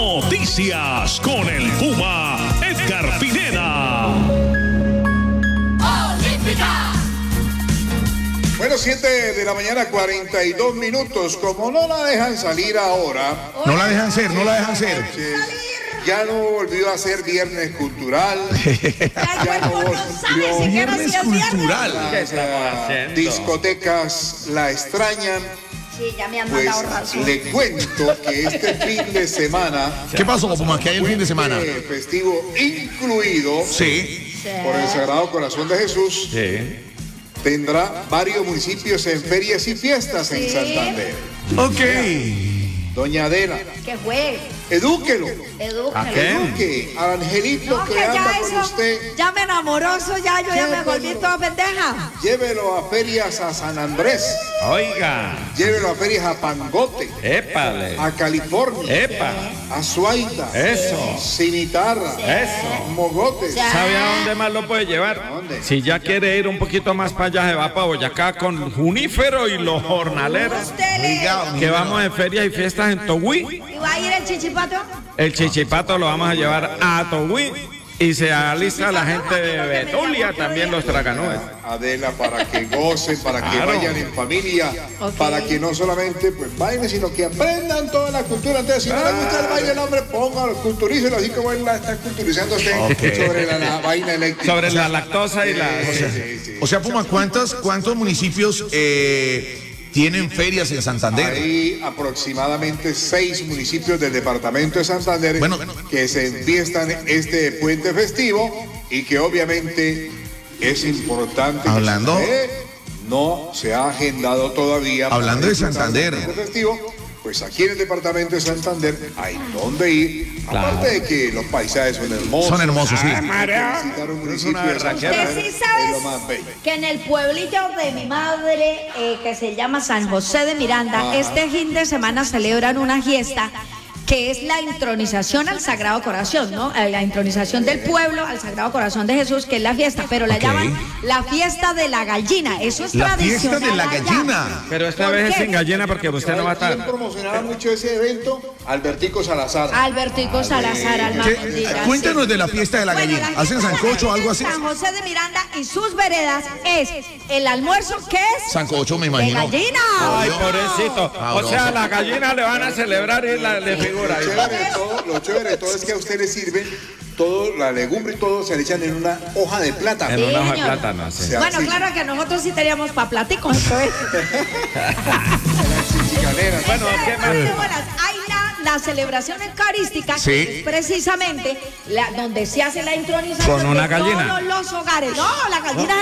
Noticias con el Puma Edgar Pineda. Olímpica. Bueno, 7 de la mañana, 42 minutos. Como no la dejan salir ahora. No la dejan ser, no la dejan ser. Ya no volvió a ser viernes cultural. Ya no volvió. Viernes cultural. Las discotecas la extrañan. Sí, ya me han Pues mandado razón. le cuento que este fin de semana. ¿Qué pasó, Puma? ¿Qué hay el fin de semana? Festivo incluido. Sí. Por el Sagrado Corazón de Jesús. Sí. Tendrá varios municipios en ferias y fiestas en Santander. Ok. Doña Adela, Que juegue. edúquelo. Edúquelo. Al angelito No, que que anda ya con eso, usted. ya me enamoroso, ya yo ya me volví toda pendeja. Llévelo a ferias a San Andrés. Oiga, Llévelo a ferias a Pangote. épale, A California. epa, A Suaita. eso, Cimitarra. eso. Mogotes. Ya. ¿Sabe a dónde más lo puede llevar? ¿Dónde? Si ya quiere ir un poquito más para allá, se va para Boyacá con Junífero y los jornaleros. Usted le... Oiga, Que vamos en ferias y fiestas en Togüí. ¿Y va a ir el chichipato? El chichipato lo vamos a llevar a Togüí. Y se alista la gente de Betulia, también los traganúes. Adela, para que gocen, para que Claro. vayan en familia, Ok. para que no solamente pues bailen, sino que aprendan toda la cultura. Entonces, si no les gusta el baile, el hombre, póngalo, culturícelo, así como él la está culturizando usted sobre la vaina eléctrica. Sobre la lactosa y la... O sea, Puma, ¿cuántos municipios tienen ferias en Santander? Hay aproximadamente 6 municipios del departamento de Santander Bueno. que se enfiestan este puente festivo y que obviamente es importante. Hablando- que no se ha agendado todavía. Hablando para de disfrutar Santander. del puente festivo, pues aquí en el departamento de Santander hay donde ir. Claro. Aparte de que los paisajes son hermosos. Son hermosos, sí. Visitar un municipio de Santander Usted sí es sabe lo más bello. que en el pueblito de mi madre, que se llama San José de Miranda, este fin de semana celebran una fiesta que es la intronización al Sagrado Corazón, ¿no? La intronización del pueblo al Sagrado Corazón de Jesús, que es la fiesta, pero la Ok. llaman la fiesta de la gallina. Eso es La fiesta tradicional de la allá. gallina. Pero esta ¿Por vez es qué? sin gallina porque usted no va a ¿Quién estar. promocionaba mucho ese evento? Albertico Salazar. Albertico Salazar, alma ¿Qué? bendita, Cuéntanos sí. de la fiesta de la Bueno, gallina. fiesta ¿Hacen de la sancocho o gallina algo así? en San José de Miranda y sus veredas es el almuerzo, ¿qué es? Sancocho, me De imagino. gallina. Ay, pobrecito. O sea, Sabroso. la gallina le van a celebrar y la de figura. Lo chévere de todo es que a usted le sirven todo, la legumbre y todo se le echan en una hoja de plátano. En una hoja de señor. plátano, sí. O sea, Bueno, sí, claro que nosotros sí teníamos para platicos. chichicaneras. Bueno, ¿qué más? Hay la celebración eucarística, Sí. que es precisamente donde se hace la intronización Con una de gallina. todos los hogares. No, la gallina